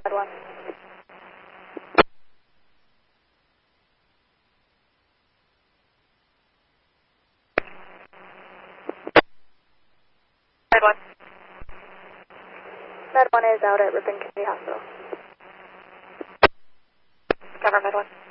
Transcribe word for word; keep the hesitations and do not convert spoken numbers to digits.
Med one. Med one. Med one is out at Ripon Community Hospital. Cover Med one.